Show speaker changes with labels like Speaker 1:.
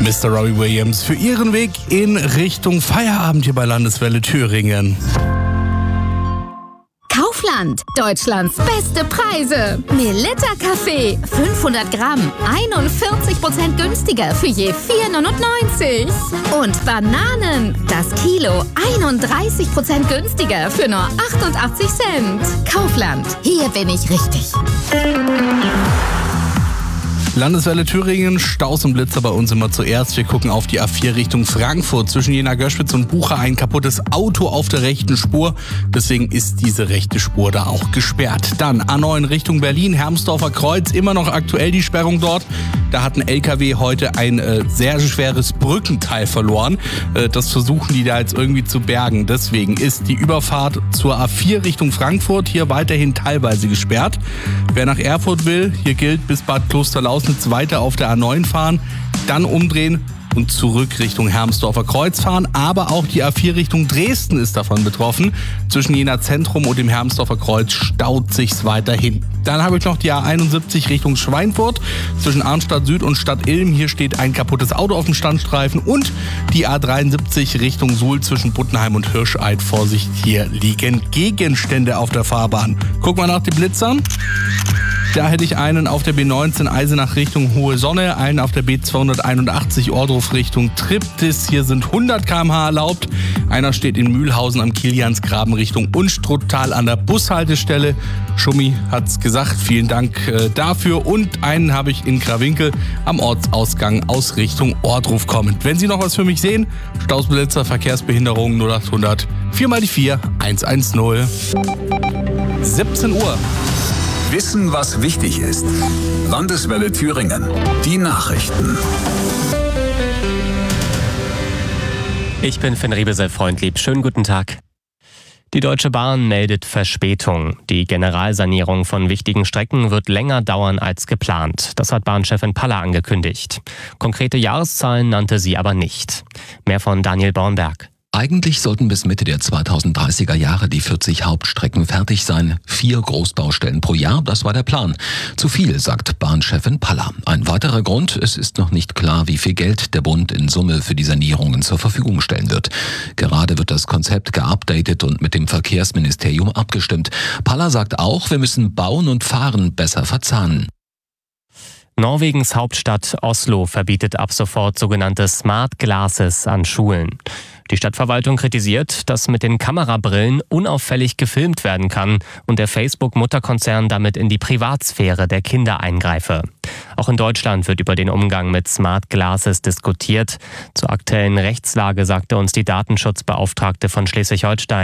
Speaker 1: Mr. Robbie Williams für Ihren Weg in Richtung Feierabend hier bei Landeswelle Thüringen.
Speaker 2: Kaufland, Deutschlands beste Preise. Melitta Kaffee, 500 Gramm, 41% günstiger für je 4,99. Und Bananen, das Kilo, 31% günstiger für nur 88 Cent. Kaufland, hier bin ich richtig.
Speaker 1: Landeswelle Thüringen, Staus und Blitzer bei uns immer zuerst. Wir gucken auf die A4 Richtung Frankfurt. Zwischen Jena-Göschwitz und Bucha ein kaputtes Auto auf der rechten Spur. Deswegen ist diese rechte Spur da auch gesperrt. Dann A9 Richtung Berlin, Hermsdorfer Kreuz. Immer noch aktuell die Sperrung dort. Da hat ein LKW heute ein sehr schweres Brückenteil verloren. Das versuchen die da jetzt irgendwie zu bergen. Deswegen ist die Überfahrt zur A4 Richtung Frankfurt hier weiterhin teilweise gesperrt. Wer nach Erfurt will, hier gilt bis Bad Klosterlausnitz weiter auf der A9 fahren, dann umdrehen und zurück Richtung Hermsdorfer Kreuz fahren. Aber auch die A4 Richtung Dresden ist davon betroffen. Zwischen Jena Zentrum und dem Hermsdorfer Kreuz staut sich's weiterhin. Dann habe ich noch die A71 Richtung Schweinfurt. Zwischen Arnstadt Süd und Stadt Ilm. Hier steht ein kaputtes Auto auf dem Standstreifen. Und die A73 Richtung Suhl zwischen Buttenheim und Hirscheid. Vorsicht, hier liegen Gegenstände auf der Fahrbahn. Guck mal nach den Blitzern. Da hätte ich einen auf der B19 Eisenach Richtung Hohe Sonne, einen auf der B281 Ohrdruf Richtung Triptis. Hier sind 100 km/h erlaubt. Einer steht in Mühlhausen am Kiliansgraben Richtung Unstruttal an der Bushaltestelle. Schummi hat's gesagt, vielen Dank dafür. Und einen habe ich in Krawinkel am Ortsausgang aus Richtung Ohrdruf kommend. Wenn Sie noch was für mich sehen, Stausblitzer, Verkehrsbehinderung 0800 4x4 110. 17 Uhr.
Speaker 3: Wissen, was wichtig ist. Landeswelle Thüringen. Die Nachrichten.
Speaker 4: Ich bin Finn Riebesel-Freundlieb. Schönen guten Tag. Die Deutsche Bahn meldet Verspätung. Die Generalsanierung von wichtigen Strecken wird länger dauern als geplant. Das hat Bahnchefin Paller angekündigt. Konkrete Jahreszahlen nannte sie aber nicht. Mehr von Daniel Bornberg.
Speaker 5: Eigentlich sollten bis Mitte der 2030er Jahre die 40 Hauptstrecken fertig sein. 4 Großbaustellen pro Jahr, das war der Plan. Zu viel, sagt Bahnchefin Paller. Ein weiterer Grund, es ist noch nicht klar, wie viel Geld der Bund in Summe für die Sanierungen zur Verfügung stellen wird. Gerade wird das Konzept geupdatet und mit dem Verkehrsministerium abgestimmt. Paller sagt auch, wir müssen Bauen und Fahren besser verzahnen.
Speaker 4: Norwegens Hauptstadt Oslo verbietet ab sofort sogenannte Smart Glasses an Schulen. Die Stadtverwaltung kritisiert, dass mit den Kamerabrillen unauffällig gefilmt werden kann und der Facebook-Mutterkonzern damit in die Privatsphäre der Kinder eingreife. Auch in Deutschland wird über den Umgang mit Smart Glasses diskutiert. Zur aktuellen Rechtslage sagte uns die Datenschutzbeauftragte von Schleswig-Holstein.